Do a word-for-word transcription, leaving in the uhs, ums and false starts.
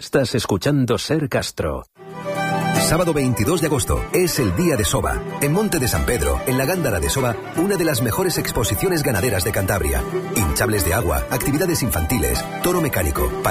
Estás escuchando Ser Castro. Sábado veintidós de agosto es el Día de Soba. En Monte de San Pedro, en la Gándara de Soba, una de las mejores exposiciones ganaderas de Cantabria. Hinchables de agua, actividades infantiles, toro mecánico,